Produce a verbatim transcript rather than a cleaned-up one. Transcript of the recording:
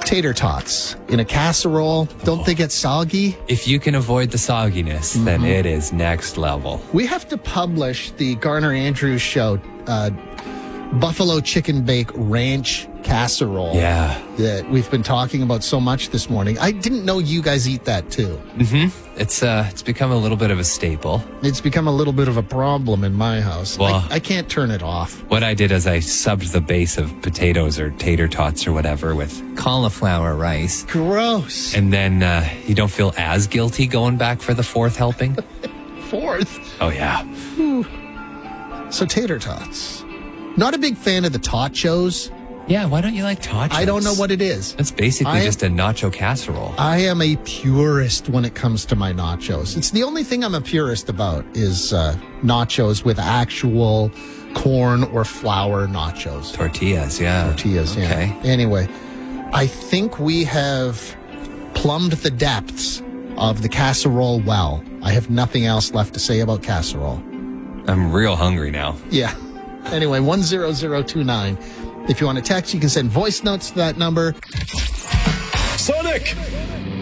tater tots in a casserole. Don't they get soggy? If you can avoid the sogginess, mm-hmm. then it is next level. We have to publish the Garner Andrews Show uh, Buffalo Chicken Bake Ranch Casserole. Yeah. That we've been talking about so much this morning. I didn't know you guys eat that too. Mm-hmm. It's uh, it's become a little bit of a staple. It's become a little bit of a problem in my house. Well, I, I can't turn it off. What I did is I subbed the base of potatoes or tater tots or whatever with cauliflower rice. Gross. And then uh, you don't feel as guilty going back for the fourth helping? Fourth? Oh, yeah. Whew. So tater tots. Not a big fan of the tachos. Yeah, why don't you like tachos? I don't know what it is. It's basically am, just a nacho casserole. I am a purist when it comes to my nachos. It's the only thing I'm a purist about is uh, nachos with actual corn or flour nachos. Tortillas, yeah. Tortillas, okay. yeah. Anyway, I think we have plumbed the depths of the casserole well. I have nothing else left to say about casserole. I'm real hungry now. Yeah. Anyway, one zero zero two nine. If you want to text, you can send voice notes to that number. Sonic!